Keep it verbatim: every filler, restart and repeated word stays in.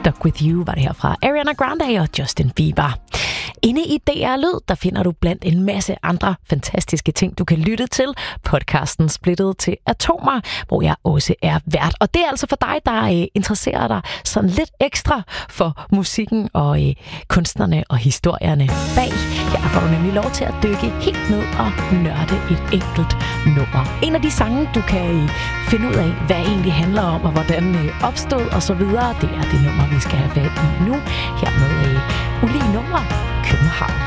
Stuck With You var det her fra Ariana Grande og Justin Bieber. Inde i D R Lyd, der finder du blandt en masse andre fantastiske ting, du kan lytte til. Podcasten Splittet til Atomer, hvor jeg også er vært. Og det er altså for dig, der øh, interesserer dig sådan lidt ekstra for musikken og øh, kunstnerne og historierne bag. Her får du nemlig lov til at dykke helt ned og nørde et enkelt nummer. En af de sange, du kan øh, finde ud af, hvad det egentlig handler om, og hvordan øh, opstod og så videre, det er det nummer, vi skal have fat i nu. Her med øh, ulige numre. København.